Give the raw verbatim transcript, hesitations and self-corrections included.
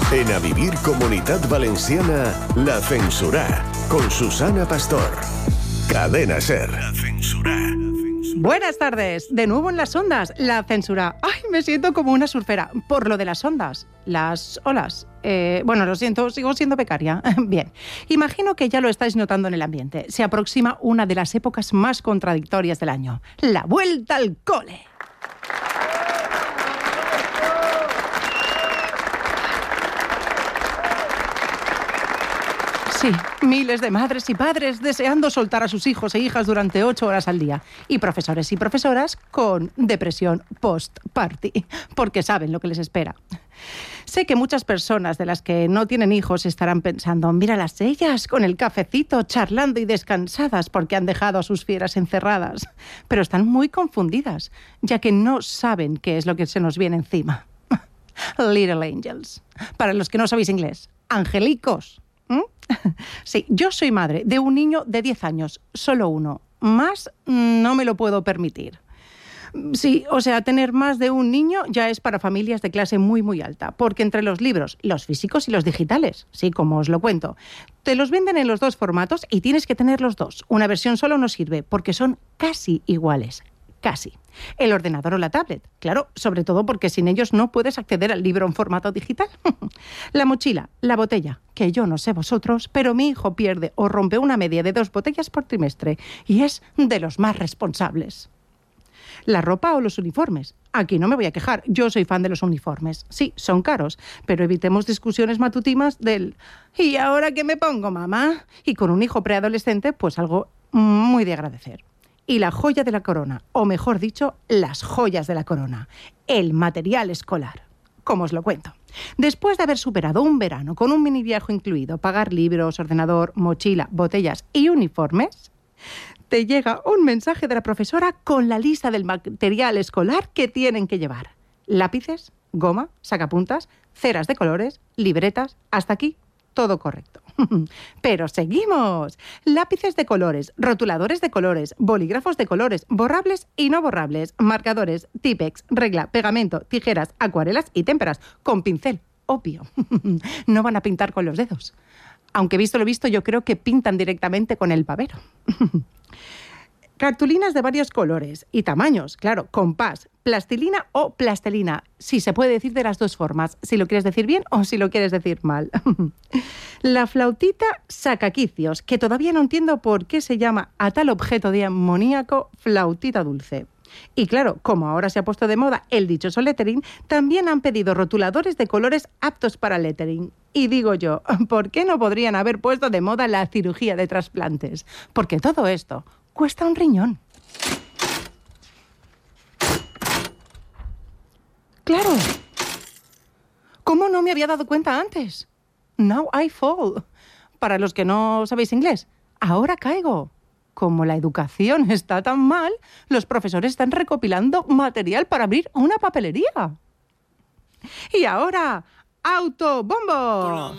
En A Vivir Comunitat Valenciana, La Censurá, con Susana Pastor. Cadena SER. La Censurá. Buenas tardes, de nuevo en las ondas, La Censurá. Ay, me siento como una surfera, por lo de las ondas, las olas. Eh, bueno, lo siento, sigo siendo becaria. Bien, imagino que ya lo estáis notando en el ambiente. Se aproxima una de las épocas más contradictorias del año, la vuelta al cole. Sí, miles de madres y padres deseando soltar a sus hijos e hijas durante ocho horas al día. Y profesores y profesoras con depresión post-party, porque saben lo que les espera. Sé que muchas personas de las que no tienen hijos estarán pensando, míralas ellas con el cafecito, charlando y descansadas porque han dejado a sus fieras encerradas. Pero están muy confundidas, ya que no saben qué es lo que se nos viene encima. Little angels. Para los que no sabéis inglés, angelicos. ¿Mm? Sí, yo soy madre de un niño de diez años, solo uno. Más no me lo puedo permitir. Sí, o sea, tener más de un niño ya es para familias de clase muy, muy alta, porque entre los libros, los físicos y los digitales, sí, como os lo cuento, te los venden en los dos formatos y tienes que tener los dos. Una versión solo no sirve, porque son casi iguales. Casi. El ordenador o la tablet, claro, sobre todo porque sin ellos no puedes acceder al libro en formato digital. La mochila, la botella, que yo no sé vosotros, pero mi hijo pierde o rompe una media de dos botellas por trimestre y es de los más responsables. La ropa o los uniformes. Aquí no me voy a quejar, yo soy fan de los uniformes. Sí, son caros, pero evitemos discusiones matutinas del ¿y ahora qué me pongo, mamá? Y con un hijo preadolescente, pues algo muy de agradecer. Y la joya de la corona, o mejor dicho, las joyas de la corona, el material escolar. Como os lo cuento. Después de haber superado un verano con un mini viaje incluido, pagar libros, ordenador, mochila, botellas y uniformes, te llega un mensaje de la profesora con la lista del material escolar que tienen que llevar. Lápices, goma, sacapuntas, ceras de colores, libretas, hasta aquí todo correcto. Pero seguimos. Lápices de colores, rotuladores de colores, bolígrafos de colores, borrables y no borrables, marcadores, típex, regla, pegamento, tijeras, acuarelas y témperas, con pincel, obvio. No van a pintar con los dedos. Aunque visto lo visto, yo creo que pintan directamente con el pavero. Cartulinas de varios colores y tamaños, claro, compás, plastilina o plastelina, si se puede decir de las dos formas, si lo quieres decir bien o si lo quieres decir mal. La flautita sacaquicios, que todavía no entiendo por qué se llama a tal objeto de amoníaco flautita dulce. Y claro, como ahora se ha puesto de moda el dichoso lettering, también han pedido rotuladores de colores aptos para lettering. Y digo yo, ¿por qué no podrían haber puesto de moda la cirugía de trasplantes? Porque todo esto cuesta un riñón. ¡Claro! ¿Cómo no me había dado cuenta antes? Now I fall. Para los que no sabéis inglés, ahora caigo. Como la educación está tan mal, los profesores están recopilando material para abrir una papelería. Y ahora, ¡autobombo!